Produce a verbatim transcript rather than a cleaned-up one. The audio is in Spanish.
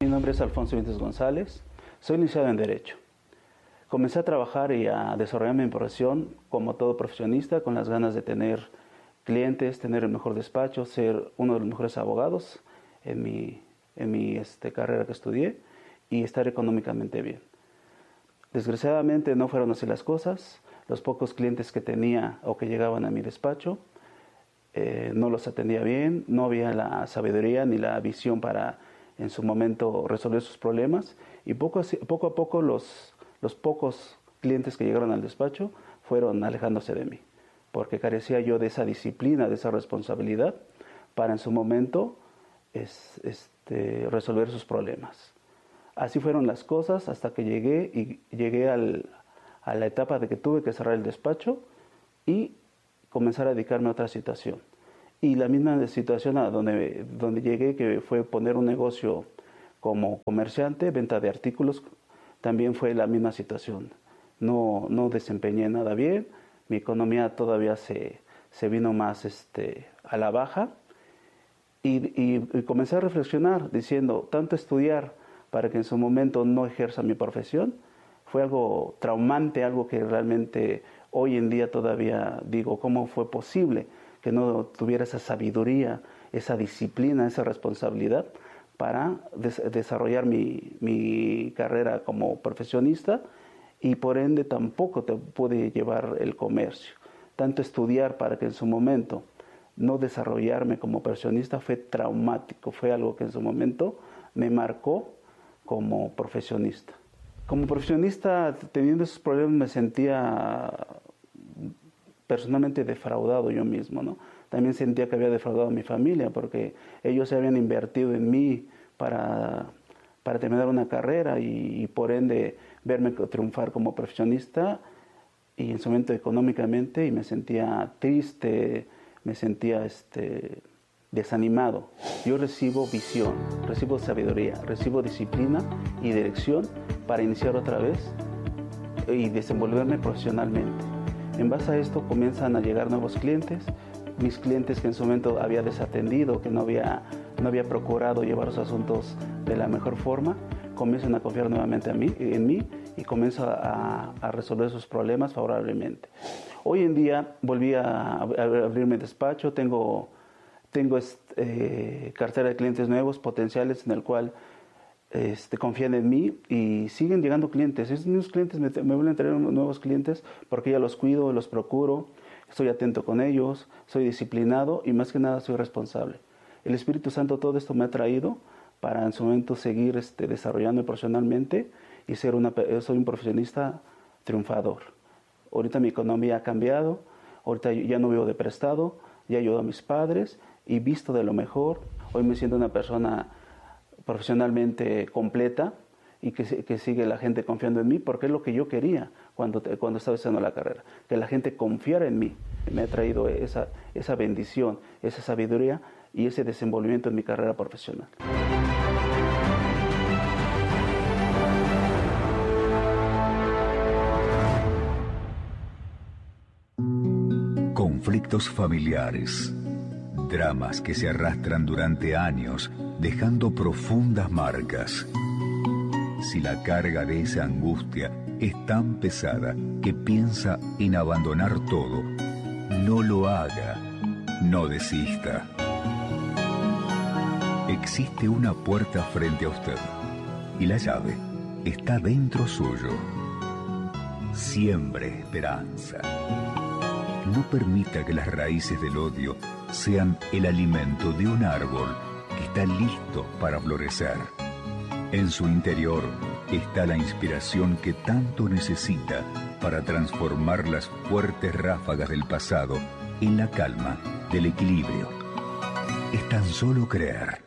Mi nombre es Alfonso Vientes González, soy licenciado en Derecho. Comencé a trabajar y a desarrollar mi profesión como todo profesionista, con las ganas de tener clientes, tener el mejor despacho, ser uno de los mejores abogados en mi, en mi este, carrera que estudié y estar económicamente bien. Desgraciadamente no fueron así las cosas. Los pocos clientes que tenía o que llegaban a mi despacho eh, no los atendía bien, no había la sabiduría ni la visión para en su momento resolver sus problemas, y poco a poco, a poco los, los pocos clientes que llegaron al despacho fueron alejándose de mí, porque carecía yo de esa disciplina, de esa responsabilidad para en su momento es, este, resolver sus problemas. Así fueron las cosas hasta que llegué y llegué al, a la etapa de que tuve que cerrar el despacho y comenzar a dedicarme a otra situación. Y la misma situación a donde, donde llegué, que fue poner un negocio como comerciante, venta de artículos, también fue la misma situación. No, no desempeñé nada bien, mi economía todavía se, se vino más este, a la baja, y, y, y comencé a reflexionar diciendo, tanto estudiar para que en su momento no ejerza mi profesión, fue algo traumante, algo que realmente hoy en día todavía digo, ¿cómo fue posible que no tuviera esa sabiduría, esa disciplina, esa responsabilidad para des desarrollar mi, mi carrera como profesionista, y por ende tampoco te pude llevar el comercio? Tanto estudiar para que en su momento no desarrollarme como profesionista fue traumático, fue algo que en su momento me marcó como profesionista. Como profesionista, teniendo esos problemas, me sentía personalmente defraudado yo mismo, ¿no? También sentía que había defraudado a mi familia, porque ellos se habían invertido en mí para, para terminar una carrera y, y por ende verme triunfar como profesionista, y en su momento económicamente, y me sentía triste, me sentía este, desanimado. Yo recibo visión, recibo sabiduría, recibo disciplina y dirección para iniciar otra vez y desenvolverme profesionalmente. En base a esto comienzan a llegar nuevos clientes, mis clientes que en su momento había desatendido, que no había, no había procurado llevar los asuntos de la mejor forma, comienzan a confiar nuevamente a mí, en mí, y comienzo a, a resolver sus problemas favorablemente. Hoy en día volví a, a abrir mi despacho, tengo, tengo este, eh, cartera de clientes nuevos, potenciales, en el cual Este, confían en mí y siguen llegando clientes. Esos mismos clientes me, me vuelven a traer nuevos clientes porque ya los cuido, los procuro, estoy atento con ellos, soy disciplinado y más que nada soy responsable. El Espíritu Santo todo esto me ha traído para en su momento seguir este, desarrollándome profesionalmente y ser una, soy un profesionista triunfador. Ahorita mi economía ha cambiado, ahorita ya no vivo de prestado, ya ayudo a mis padres y visto de lo mejor. Hoy me siento una persona profesionalmente completa y que, que sigue la gente confiando en mí, porque es lo que yo quería cuando, cuando estaba haciendo la carrera, que la gente confiara en mí. Me ha traído esa, esa bendición, esa sabiduría y ese desenvolvimiento en mi carrera profesional. Conflictos familiares, dramas que se arrastran durante años, dejando profundas marcas. Si la carga de esa angustia es tan pesada que piensa en abandonar todo, no lo haga, no desista. Existe una puerta frente a usted y la llave está dentro suyo. Siembre esperanza. No permita que las raíces del odio sean el alimento de un árbol que está listo para florecer. En su interior está la inspiración que tanto necesita para transformar las fuertes ráfagas del pasado en la calma del equilibrio. Es tan solo creer.